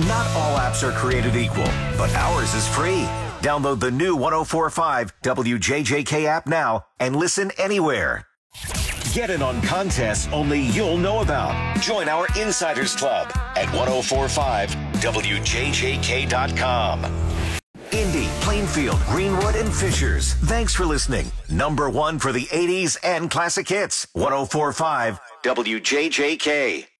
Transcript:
Not all apps are created equal, but ours is free. Download the new 104.5 WJJK app now and listen anywhere. Get in on contests only you'll know about. Join our Insiders Club at 1045WJJK.com. Indy, Plainfield, Greenwood, and Fishers. Thanks for listening. Number one for the 80s and classic hits. 1045 WJJK.